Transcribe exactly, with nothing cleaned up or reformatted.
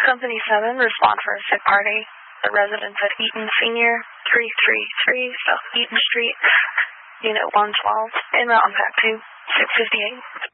Company seven, respond for a sick party. The residence at Eaton Senior, three three three South Eaton Street, Unit one twelve, in Mountain Pack two, six fifty-eight.